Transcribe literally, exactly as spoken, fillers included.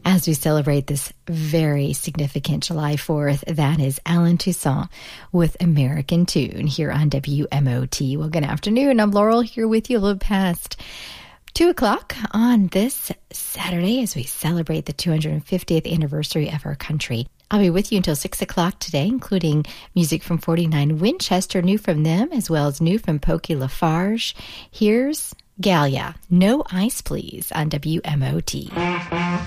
as we celebrate this very significant July fourth. That is Alan Toussaint with American Tune here on W M O T. Well, good afternoon. I'm Laurel here with you a little past two o'clock on this Saturday as we celebrate the two hundred fiftieth anniversary of our country. I'll be with you until six o'clock today, including music from forty-nine Winchester, new from them, as well as new from Pokey Lafarge. Here's Galia, No Ice Please, on W M O T.